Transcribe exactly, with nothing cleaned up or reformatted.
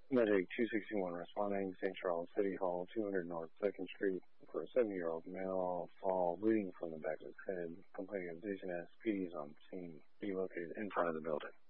Medic two sixty-one responding, Saint Charles City Hall, two hundred North second Street, for a seventy-year-old male fall bleeding from the back of his head, complaining of dizziness. P D is on scene. Be located in front of the building.